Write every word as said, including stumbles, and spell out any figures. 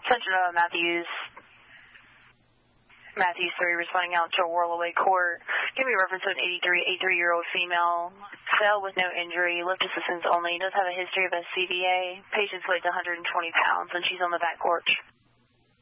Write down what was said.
Central Matthews. Matthews three, responding out to Warlaway Court. Give me a reference to an eighty-three, eighty-three-year-old female. Fell with no injury, lift assistance only. Does have a history of S C V A. Patient's weight one hundred twenty pounds, and she's on the back porch.